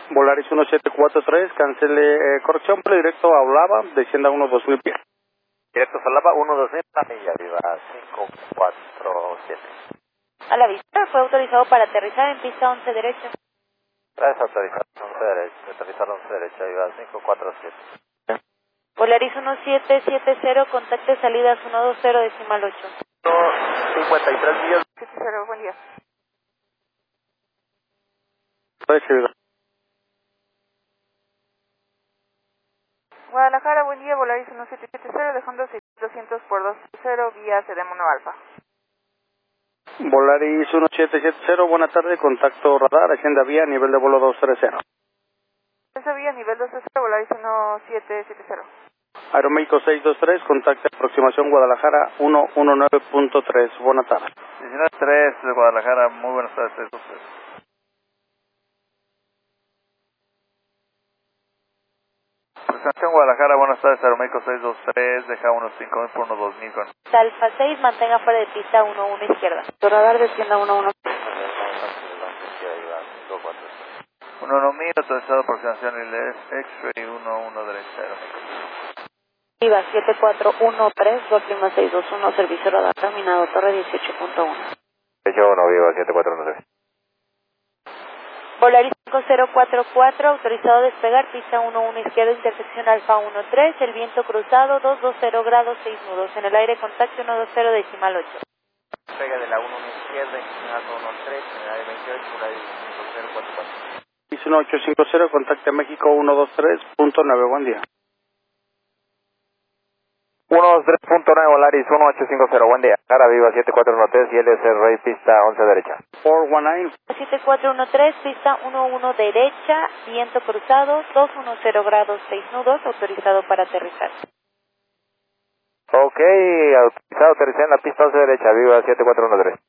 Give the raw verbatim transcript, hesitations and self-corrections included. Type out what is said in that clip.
Volaris uno siete cuatro tres, cancele eh, corrección, pero directo a Olava, descienda uno dos mil pies. Directo a Olava, uno dos mil, la milla, viva cinco cuatro siete. A la vista, fue autorizado para aterrizar en pista once derecha. Gracias, autorizado once derecha, aterrizar once derecha, viva cinco cuatro siete. Volaris uno siete siete cero, contacte salidas uno dos cero decimal ocho. cincuenta y tres millas. siete cero, buen día. Recibido. Guadalajara, buen día, Volaris uno siete siete cero, dejando doscientos por dos cero, vía Sedem uno Alfa. Volaris uno siete siete cero, buena tarde, contacto radar, agenda vía, nivel de vuelo dos tres cero. Esa vía, nivel dos cero, Volaris uno siete siete cero. Aeroméxico seis dos tres, contacto aproximación Guadalajara uno uno nueve punto tres, buena tarde. diecinueve tres de Guadalajara, muy buenas tardes, seis dos tres. Presentación Guadalajara, buenas tardes, Aeroméxico seis dos tres, deja unos cinco mil por unos dos mil con... Alfa seis, mantenga fuera de pista uno uno izquierda. Radar descienda uno uno. uno uno mil, autorizado aproximación X-Ray uno uno derecha, Aeroméxico. Viva siete cuatro uno tres, dos clima seis dos uno, servicio radar terminado, torre dieciocho punto uno. dieciocho uno, viva siete cuatro uno tres. Volaris cinco cero cuatro cuatro, autorizado a despegar, pista uno uno izquierda, intersección Alfa uno tres, el viento cruzado dos dos cero grados, seis nudos, en el aire contacto uno dos cero decimal ocho. Pega de la uno uno izquierda, intersección Alfa uno tres, en el área veintiocho, por ahí cinco cero cuatro cuatro. uno ocho cinco cero, contacte México uno dos tres punto nueve, buen día. uno dos tres punto nueve, Volaris uno ocho cinco cero, buen día. Cara viva siete cuatro uno tres y L S Rey pista once derecha. cuatro uno nueve. siete cuatro uno tres, pista uno uno derecha, viento cruzado, dos uno cero grados, seis nudos, autorizado para aterrizar. Ok, autorizado aterrizar en la pista once derecha, viva siete cuatro uno tres.